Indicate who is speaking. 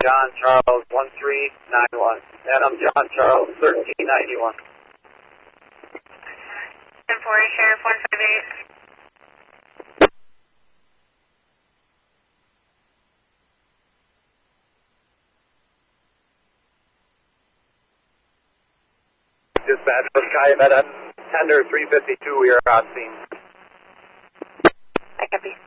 Speaker 1: John Charles 1391. Adam John Charles 1391.
Speaker 2: 10-4, Sheriff 158.
Speaker 1: Dispatch for Sky Med at Tender 352, we are on scene.
Speaker 2: I copy.